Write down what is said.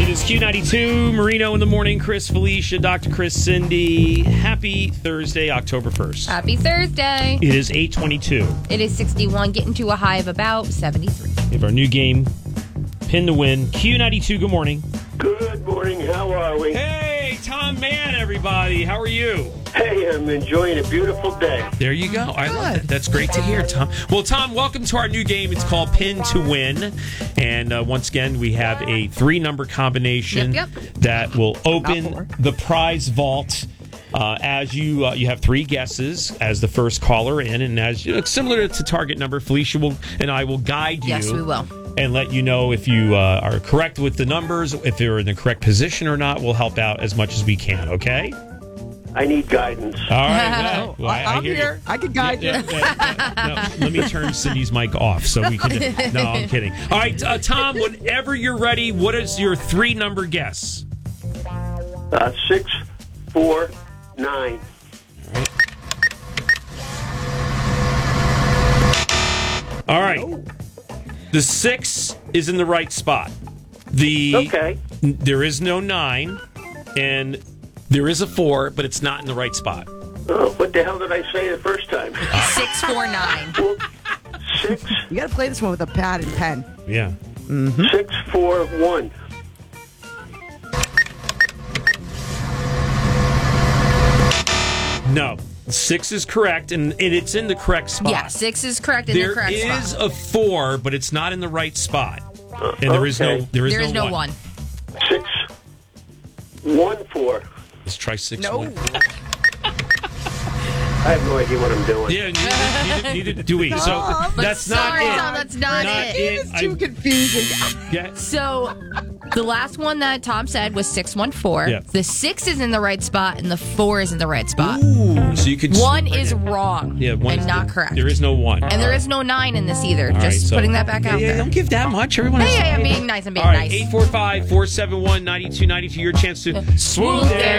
is Q92, Marino in the morning, Chris, Felicia, Dr. Chris, Cindy. Happy Thursday, October 1st. Happy Thursday. It is 8:22. It is 61, getting to a high of about 73. We have our new game, Pin to Win. Q92, good morning. Good morning. How are we? Hey, Tom Mann, everybody. How are you? Hey, I'm enjoying a beautiful day. There you go. I love it. That's great to hear, Tom. Well, Tom, welcome to our new game. It's called Pin to Win. And once again, we have a 3-number combination that will open the prize vault. As you have 3 guesses as the first caller in, and as similar to target number, Felicia and I will guide you. Yes, we will. And let you know if you are correct with the numbers, if they're in the correct position or not. We'll help out as much as we can, okay? I need guidance. All right. Well, I'm hear here. you. I can guide you. No, let me turn Cindy's mic off so we can... No, I'm kidding. All right, Tom, whenever you're ready, what is your 3-number guess? 6, 4, 9. All right. The 6 is in the right spot. There is no 9, and there is a 4, but it's not in the right spot. Oh, what the hell did I say the first time? 6, 4, 9. 6. You got to play this one with a pad and pen. Yeah. 6, 4, 1. No. 6 is correct, and it's in the correct spot. Yeah, 6 is correct in the correct spot. There is a 4, but it's not in the right spot. And there is no 1. 6, 1, 4. Let's try 6, No. 1. I have no idea what I'm doing. Yeah, neither do we. So that's not sorry, it. Tom, that's not it. It's too confusing. Yeah. So the last one that Tom said was 614. Yeah. The 6 is in the right spot, and the 4 is in the right spot. Ooh, so you could... 1 is wrong one's and not correct. There is no 1. And there is no 9 in this either. All Just right, so- putting that back out there. Don't give that much. Everyone has Hey, I'm being nice. I'm being All right, nice. 845-471-9292. Your chance to swoop there.